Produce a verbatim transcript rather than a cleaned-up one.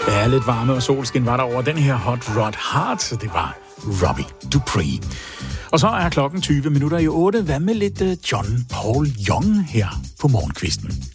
Ja, lidt varme og solskin var der over den her Hot Rod Heart, så det var Robbie Dupree. Og så er klokken tyve minutter i otte. Hvad med lidt John Paul Young her på morgenkvisten?